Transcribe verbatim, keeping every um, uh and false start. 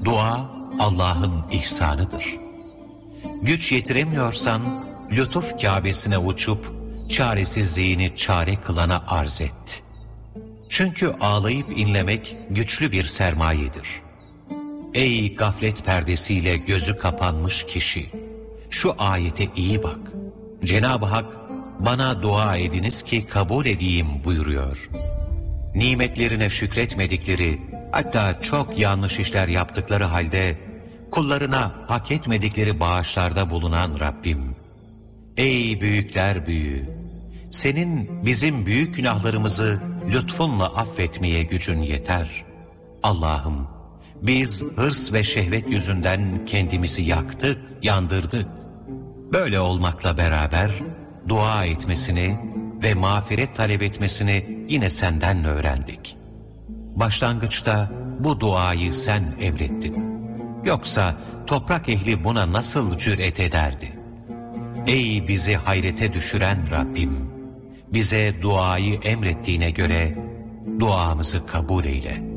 Dua Allah'ın ihsanıdır. Güç yetiremiyorsan lütuf Kâbesine uçup çaresizliğini çare kılana arz et. Çünkü ağlayıp inlemek güçlü bir sermayedir. Ey gaflet perdesiyle gözü kapanmış kişi! Şu ayete iyi bak. Cenab-ı Hak bana dua ediniz ki kabul edeyim buyuruyor. Nimetlerine şükretmedikleri, hatta çok yanlış işler yaptıkları halde kullarına hak etmedikleri bağışlarda bulunan Rabbim. Ey büyükler büyüğü! Senin bizim büyük günahlarımızı lütfunla affetmeye gücün yeter. Allah'ım, biz hırs ve şehvet yüzünden kendimizi yaktık, yandırdık. Böyle olmakla beraber dua etmesini ve mağfiret talep etmesini yine senden öğrendik. Başlangıçta bu duayı sen emrettin. Yoksa toprak ehli buna nasıl cüret ederdi? Ey bizi hayrete düşüren Rabbim! Bize duayı emrettiğine göre duamızı kabul eyle.